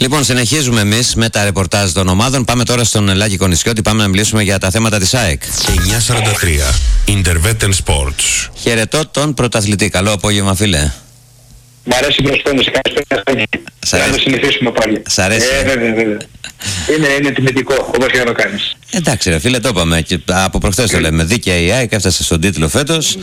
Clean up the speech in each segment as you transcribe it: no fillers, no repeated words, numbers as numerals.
Λοιπόν, συνεχίζουμε εμείς με τα ρεπορτάζ των ομάδων. Πάμε τώρα στον Λάκη Κονισιώτη. Πάμε να μιλήσουμε για τα θέματα της ΑΕΚ. 9:43 Intervetten Sports. Χαιρετώ τον πρωταθλητή. Καλό απόγευμα, φίλε. Μ' αρέσει η προσφώνηση. Θα το συνηθίσουμε πάλι. Σ' αρέσει? Βέβαια. Είναι τιμητικό, όπως και να το κάνεις. Εντάξει, ρε φίλε, το είπαμε. Και από προχθές το λέμε. Δίκαια η ΑΕΚ έφτασε στον τίτλο φέτος.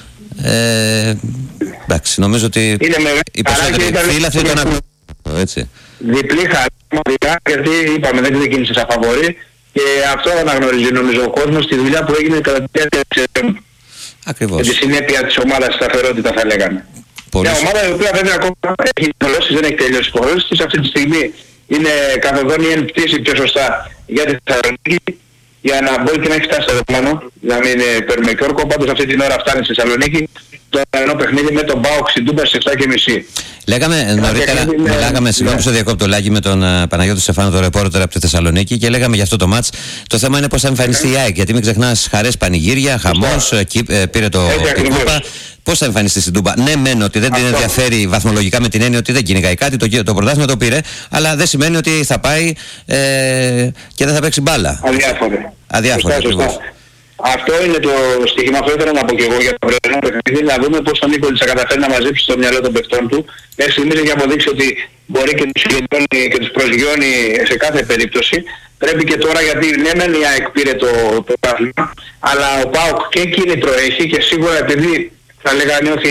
Εντάξει, νομίζω ότι οι περισσότεροι φίλαθλοι ήταν έτσι. Διπλή χαρά, γιατί είπαμε δεν ξεκίνησε σαν φαβορί και αυτό αναγνωρίζει νομίζω ο κόσμος τη δουλειά που έγινε κατά τη διάρκεια της σεζόν. Ακριβώς. Και τη συνέπεια της ομάδας, σταθερότητα θα λέγαμε. Μια ομάδα η οποία βέβαια ακόμα έχει δηλώσει, δεν έχει τελειώσει τις υποχρεώσεις της. Αυτή τη στιγμή είναι καθοδόν ή εν πτήση πιο σωστά για τη Θεσσαλονίκη, για να μπορεί και να έχει φτάσει στο αεροπλάνο, να μην παίρνουμε και όρκο. Πάντως αυτή την ώρα φτάνει στη Θεσσαλονίκη το ένα παιχνίδι με τον ΠΑΟΚ στην Τούμπα στις 7:30. Λέγαμε νωρίτερα, μιλάγαμε, συγγνώμη που σε διακόπτω Λάκη, με τον Παναγιώτη Στεφάνο, τον ρεπόρτερ από τη Θεσσαλονίκη, και λέγαμε για αυτό το μάτς. Το θέμα είναι πώς θα εμφανιστεί η ΑΕΚ, γιατί μην ξεχνάς, χαρές, πανηγύρια, χαμός, πήρε την κούπα. Πώς θα εμφανιστεί στην Τούμπα? Ναι, μένω ότι δεν την ενδιαφέρει βαθμολογικά, με την έννοια ότι δεν κυνηγάει κάτι, το πρωτάθλημα το πήρε, αλλά δεν σημαίνει ότι θα πάει και δεν θα παίξει μπάλα. Αδιάφορα. Αυτό είναι το στοίχημα, αυτό ήθελα να πω και εγώ για το πρωινό παιχνίδι, να δούμε πώς ο Νίκολης θα καταφέρει να μαζέψει στο μυαλό των παιχτών του. Μέχρι στιγμής έχει αποδείξει ότι μπορεί και τους συγκεντρώνει και τους προσγειώνει σε κάθε περίπτωση. Πρέπει και τώρα, γιατί ναι μεν η ΑΕΚ πήρε το πρωτάθλημα, αλλά ο ΠΑΟΚ και κίνητρο έχει και σίγουρα, επειδή θα λέγανε ότι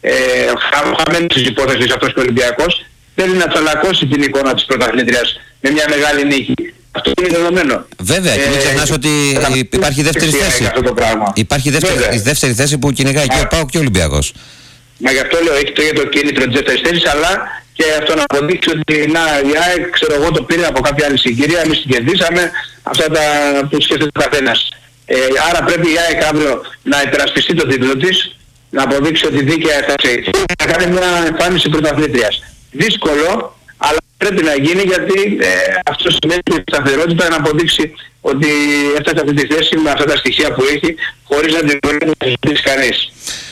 χαμένος της υπόθεσης αυτός και ο Ολυμπιακός, θέλει να τσαλακώσει την εικόνα της πρωταθλήτριας με μια μεγάλη νίκη. Αυτό είναι δεδομένο. Βέβαια, και μην ξεχνάς ότι υπάρχει δεύτερη θέση. Υπάρχει δεύτερη θέση που κυνηγάει και ο ΠΑΟΚ και ο Ολυμπιακός. Μα γι' αυτό λέω, έχει το για το κίνητρο της δεύτερης θέσης, αλλά και αυτό να αποδείξει ότι η ΑΕΚ, ξέρω εγώ, το πήρε από κάποια άλλη συγκυρία, εμείς την κερδίσαμε, αυτά τα που σκέφτεται ο καθένας. Άρα πρέπει η ΑΕΚ αύριο να υπερασπιστεί το τίτλο της, να αποδείξει ότι δίκαια έφτασε εκεί, να κάνει μια εμφάνιση πρωταθλήτριας. Δύσκολο, αλλά πρέπει να γίνει, γιατί αυτό σημαίνει η σταθερότητα, να αποδείξει ότι έφτασε αυτή τη θέση με αυτά τα στοιχεία που έχει, χωρίς να την μπορεί να συζητήσει κανείς.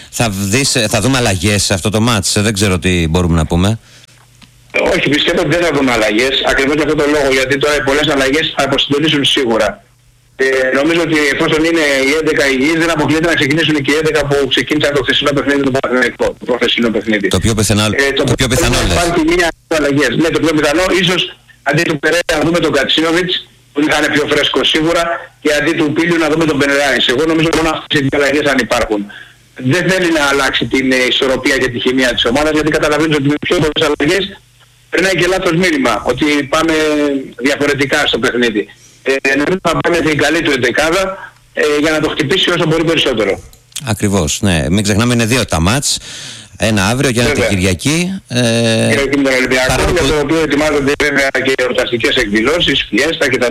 Θα δούμε αλλαγές σε αυτό το μάτς? Δεν ξέρω τι μπορούμε να πούμε. Όχι, πιστεύω ότι δεν θα δούμε αλλαγές, ακριβώς για αυτόν τον λόγο, γιατί τώρα οι πολλές αλλαγές θα αποσυντονίσουν σίγουρα. Νομίζω ότι εφόσον είναι οι 11 υγιείς, δεν αποκλείεται να ξεκινήσουν και οι 11 που ξεκίνησαν το χθεσινό παιχνίδι, το προχθεσινό παιχνίδι. Το πιο πιθανό λες. Υπάρχει μια αλλαγές. Ναι, το πιο πιθανό, ίσως αντί του Περέα να δούμε τον Κατσίνοβιτς, που θα είναι πιο φρέσκο σίγουρα, και αντί του Πίλιου να δούμε τον Μπενεράης. Εγώ νομίζω μόνο αυτές οι αλλαγές αν υπάρχουν. Δεν θέλει να αλλάξει την ισορροπία και τη χημεία της ομάδας, γιατί καταλαβαίνεις ότι με πιο πολλές αλλαγές περνάει και λάθος μήνυμα, ότι πάμε διαφορετικά στο παιχνίδι. Νομίζω θα πάμε την καλή του εντεκάδα για να το χτυπήσει όσο μπορεί περισσότερο. Ακριβώς, ναι. Μην ξεχνάμε, είναι 2 τα μάτς. Ένα αύριο και ένα την Κυριακή. Και με τον Ολυμπιακό, για το οποίο ετοιμάζονται βέβαια και εορταστικές εκδηλώσεις, φιέστα κτλ.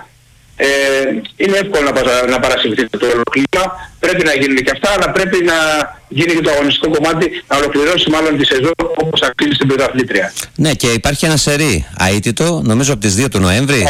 Είναι εύκολο να παρασυρθεί το κλίμα. Πρέπει να γίνουν και αυτά, αλλά πρέπει να γίνει και το αγωνιστικό κομμάτι, να ολοκληρώσει μάλλον τη σεζόν όπως αξίζει στην πρωταθλήτρια. Ναι, και υπάρχει ένα σερί αίτητο, νομίζω από τις 2 του Νοέμβρη.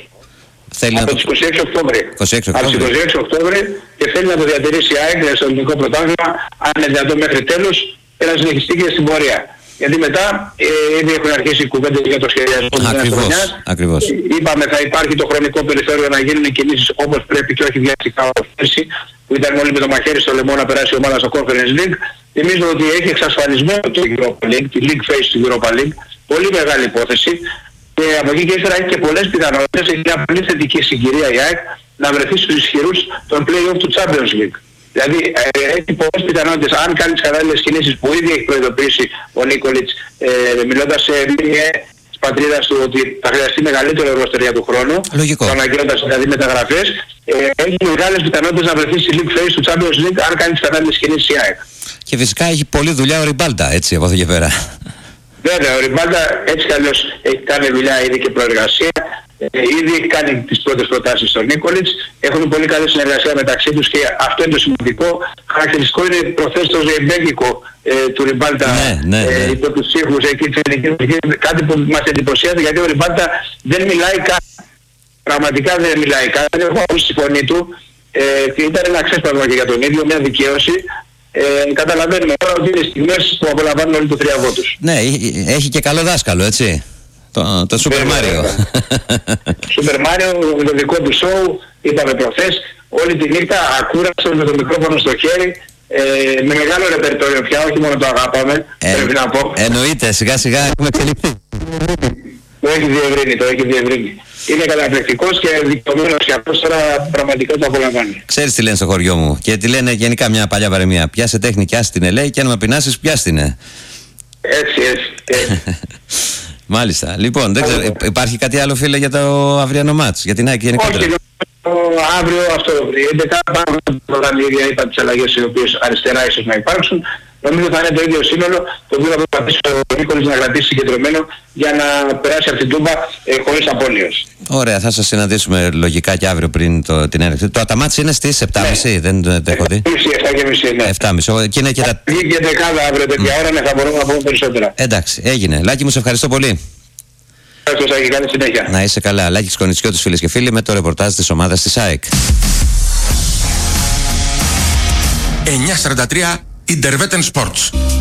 Από τις 26 Οκτώβρη. Από τις 26 Οκτώβρη, και θέλει να το διατηρήσει η ΑΕΚ στο ελληνικό πρωτάθλημα, αν είναι δυνατόν μέχρι τέλος, και να συνεχιστεί και στην πορεία. Γιατί μετά ήδη έχουν αρχίσει οι κουβέντες για το σχεδιασμό της νέας χρονιάς. Ακριβώς. Είπαμε θα υπάρχει το χρονικό περιθώριο να γίνουν κινήσεις όπως πρέπει και όχι βιαστικά όπως πέρσι, που ήταν όλοι με το μαχαίρι στο λαιμό να περάσει η ομάδα στο Conference League. Θυμίζω ότι έχει εξασφαλισμένο το Europa League, τη League Phase του Europa League, πολύ μεγάλη υπόθεση. Και από εκεί και ύστερα έχει και πολλές πιθανότητες, έχει μια πολύ θετική συγκυρία η ΑΕΚ να βρεθεί στους ισχυρούς των play-off του Champions League. Δηλαδή έχει πολλές πιθανότητες, αν κάνει τις κατάλληλες κινήσεις που ήδη έχει προειδοποιήσει ο Νίκολιτς, μιλώντας σε μία της πατρίδας του ότι θα χρειαστεί μεγαλύτερο εργοστήριο για του χρόνου, αναγκαιώντας δηλαδή μεταγραφές, έχει μεγάλες πιθανότητες να βρεθεί στη League Phase του Champions League αν κάνει τις κατάλληλες κινήσεις η ΑΕΚ. Και φυσικά έχει πολλή δουλειά ο Ριμπάλτα, έτσι, από εδώ και πέρα. Βέβαια, ο Ριμπάλτα έτσι κι αλλιώς έχει κάνει δουλειά ήδη και προεργασία. Ήδη έχει κάνει τις πρώτες προτάσεις στον Νίκολιτς. Έχουν πολύ καλή συνεργασία μεταξύ τους και αυτό είναι το σημαντικό. Χαρακτηριστικό είναι προχθές το ζεϊμπέκικο του Ριμπάλτα υπό τους ήχους εκεί της ελληνικής. Κάτι που μας εντυπωσίασε, γιατί ο Ριμπάλτα δεν μιλάει καν. Πραγματικά δεν μιλάει καν. Δεν έχω ακούσει τη φωνή του. Ήταν ένα ξέσπασμα και για τον ίδιο, μια δικαίωση. Καταλαβαίνουμε τώρα ότι είναι στιγμές που απολαμβάνουν όλοι το θρίαβό τους. Ναι, έχει και καλό δάσκαλο, έτσι. Το Super Mario. Super Mario με το δικό του show, είπαμε προχθές, όλη τη νύχτα ακούρασαν με το μικρόφωνο στο χέρι, με μεγάλο ρεπερτόριο πια, όχι μόνο το αγάπαμε, πρέπει να πω. Εννοείται, σιγά σιγά έχουμε εξελιχθεί. Το έχει διευρύνει. Είναι καταπληκτικός και δικαιωμένος και αυτός τώρα πραγματικά το απολαμβάνει. Ξέρεις τι λένε στο χωριό μου και τι λένε γενικά μια παλιά παροιμία. Πιάσε τέχνη και άστινε, λέει, και αν με πεινάσεις πιάστηνε. Έτσι. Μάλιστα. Λοιπόν, δεν ξέρω, υπάρχει κάτι άλλο, φίλε, για το αυριανό μάτς, για την ΑΕΚ γενικότερα? Όχι, αύριο αυτό. 11 πάμε τώρα η ίδια, είπα τις αλλαγές οι οποίες αριστερά ίσως να υπάρξουν. Νομίζω θα είναι το ίδιο σύνολο το οποίο θα προσπαθήσει ο Νίκολης να κρατήσει συγκεντρωμένο για να περάσει από την Τούμπα χωρίς απώλειες. Ωραία, θα σας συναντήσουμε λογικά και αύριο πριν την έναρξη. Το αταμάτς είναι στις 7.30, δεν το έχω δει. 7.30, ναι. 7.30. Και είναι και τα... Βγήκε δεκάδα αύριο τέτοια ώρα, ναι, θα μπορούμε να πούμε περισσότερα. Εντάξει, έγινε. Λάκη μου, σε ευχαριστώ πολύ. Ευχαριστώ, Σάκη, καλή συνέχεια. Να είσαι καλά. Λάκης Κονιτσιώτης, φίλες και φίλοι, με το ρεπορτάζ της ομάδας της ΑΕΚ. 9:43 Interveten Sports.